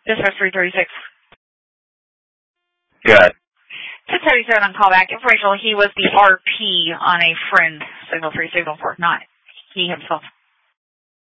Dispatch 336. Good. 677 on callback. Informational, he was the RP on a friend, signal 3, signal 4, not he himself.